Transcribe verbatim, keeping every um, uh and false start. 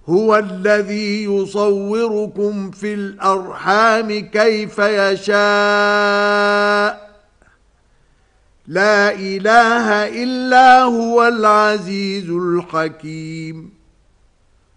هو الذي يصوركم في الأرحام كيف يشاء لا إله إلا هو العزيز الحكيم